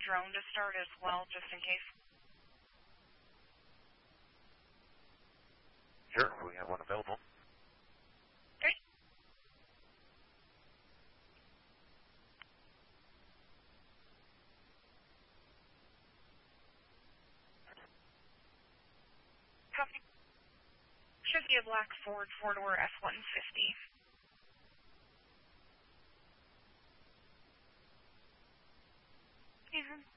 drone to start as well, just in case? Sure, we have one available. Great. Copy. Should be a black Ford four-door F-150. Mm-hmm.